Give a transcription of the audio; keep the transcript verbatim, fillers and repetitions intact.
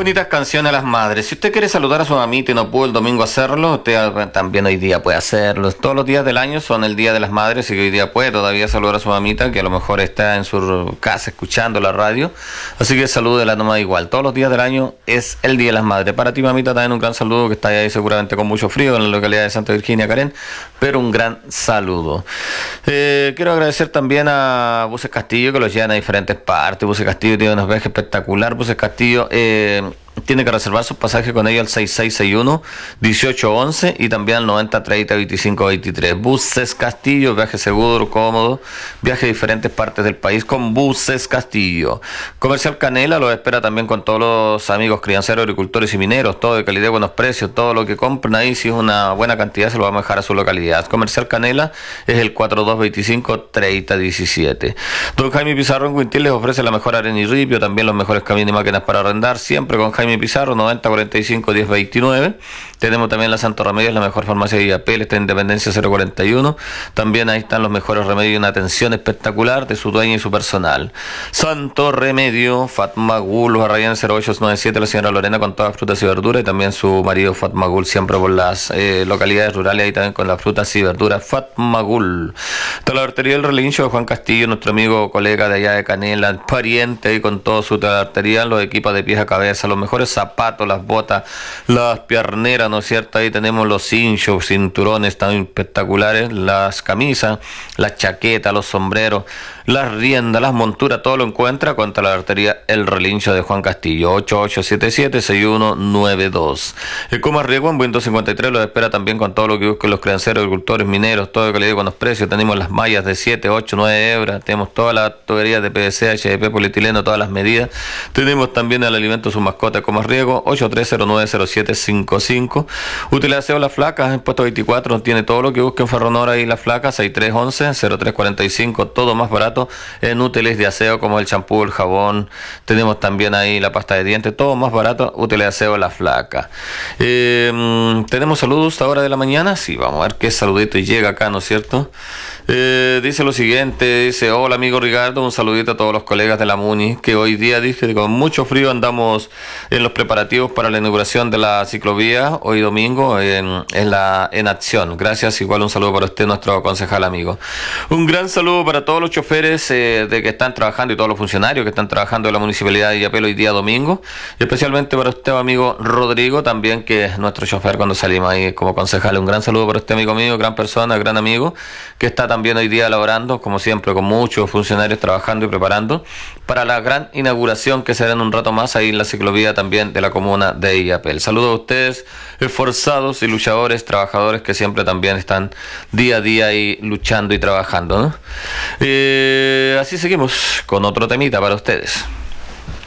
Bonitas canciones a las madres. Si usted quiere saludar a su mamita y no pudo el domingo hacerlo, usted también hoy día puede hacerlo. Todos los días del año son el Día de las Madres y que hoy día puede todavía saludar a su mamita, que a lo mejor está en su casa escuchando la radio. Así que salúdela nomás igual. Todos los días del año es el Día de las Madres. Para ti, mamita, también un gran saludo, que está ahí seguramente con mucho frío en la localidad de Santa Virginia, Karen, pero un gran saludo. Eh, quiero agradecer también a Buses Castillo, que los llevan a diferentes partes. Buses Castillo tiene unos viajes espectacular. Buses Castillo eh, tiene que reservar sus pasajes con ellos al seis seis seis uno, dieciocho once y también al noventa treinta veinticinco veintitrés. Buses Castillo, viaje seguro, cómodo, viaje a diferentes partes del país con Buses Castillo. Comercial Canela los espera también con todos los amigos crianceros, agricultores y mineros, todo de calidad, buenos precios, todo lo que compren ahí, si es una buena cantidad, se lo vamos a dejar a su localidad. Comercial Canela es el cuatro dos veinticinco treinta diecisiete. Don Jaime Pizarro en Quintil les ofrece la mejor arena y ripio, también los mejores caminos y máquinas para arrendar, siempre con Jaime Pizarro, noventa cuarenta y cinco diez veintinueve. Tenemos también la Santo Remedios, la mejor farmacia de Illapel, está en Independencia cero cuarenta y uno. También ahí están los mejores remedios y una atención espectacular de su dueña y su personal. Santo Remedio, Fatmagul, Barrayán cero ocho noventa y siete, la señora Lorena con todas las frutas y verduras, y también su marido Fatmagul, siempre por las eh, localidades rurales, ahí también con las frutas y verduras. Fatmagul. Talabartería del Relincho de Juan Castillo, nuestro amigo, colega de allá de Canela, pariente ahí con todo su talabartería, los equipos de pies a cabeza, los mejores zapatos, las botas, las pierneras, ¿no es cierto? Ahí tenemos los cinchos, cinturones tan espectaculares, las camisas, las chaquetas, los sombreros, las riendas, las monturas, todo lo encuentra con Talabartería El Relincho de Juan Castillo, ocho ocho siete siete seis uno nueve dos. El Comas Riego en Windows cincuenta y tres los espera también con todo lo que busquen los crianceros, agricultores, mineros, todo de calidad y buenos precios. Tenemos las mallas de siete, ocho, nueve hebras, tenemos todas las tuberías de P V C, H D P, polietileno, todas las medidas. Tenemos también el alimento su mascota Comas Riego, ocho tres cero nueve cero siete cinco cinco. Utilidad de aseo Las Flacas, en puesto veinticuatro, tiene todo lo que busquen Ferronora y Las Flacas, seis tres once cero tres cuarenta y cinco, todo más barato en útiles de aseo como el champú, el jabón, tenemos también ahí la pasta de dientes, todo más barato, útiles de aseo La Flaca. Eh, tenemos saludos a hora de la mañana, sí, vamos a ver qué saludito llega acá, ¿no es cierto? Eh, dice lo siguiente, dice: hola amigo Ricardo, un saludito a todos los colegas de la MUNI, que hoy día dije que con mucho frío andamos en los preparativos para la inauguración de la ciclovía, hoy domingo en, en, la, en acción. Gracias, igual un saludo para usted, nuestro concejal amigo. Un gran saludo para todos los choferes eh, de que están trabajando y todos los funcionarios que están trabajando en la municipalidad de Illapel hoy día domingo, y especialmente para usted amigo Rodrigo, también que es nuestro chofer cuando salimos ahí como concejal. Un gran saludo para usted amigo mío, gran persona, gran amigo, que está también hoy día laborando, como siempre, con muchos funcionarios trabajando y preparando para la gran inauguración que será en un rato más ahí en la ciclovía también de la comuna de Illapel. Saludos a ustedes, esforzados y luchadores, trabajadores que siempre también están día a día ahí luchando y trabajando, ¿no? Eh, así seguimos con otro temita para ustedes.